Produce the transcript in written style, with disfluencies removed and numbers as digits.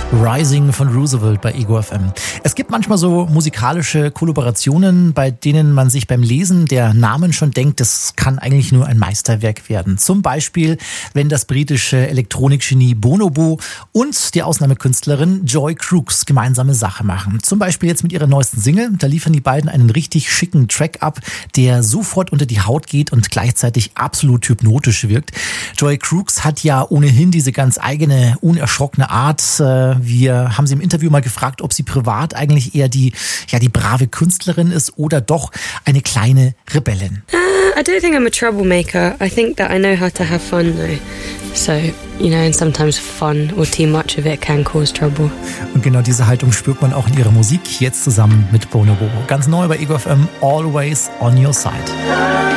Rising von Roosevelt bei Ego FM. Es gibt manchmal so musikalische Kollaborationen, bei denen man sich beim Lesen der Namen schon denkt, das kann eigentlich nur ein Meisterwerk werden. Zum Beispiel, wenn das britische Elektronikgenie Bonobo und die Ausnahmekünstlerin Joy Crookes gemeinsame Sache machen. Zum Beispiel jetzt mit ihrer neuesten Single. Da liefern die beiden einen richtig schicken Track ab, der sofort unter die Haut geht und gleichzeitig absolut hypnotisch wirkt. Joy Crookes hat ja ohnehin diese ganz eigene, unerschrockene Art. Wir haben sie im Interview mal gefragt, ob sie privat eigentlich eher die brave Künstlerin ist oder doch eine kleine Rebellin. I don't think I'm a troublemaker. I think that I know how to have fun though. So, and sometimes fun or too much of it can cause trouble. Und genau diese Haltung spürt man auch in ihrer Musik, jetzt zusammen mit Bonobo. Ganz neu bei Ego FM, Always on Your Side.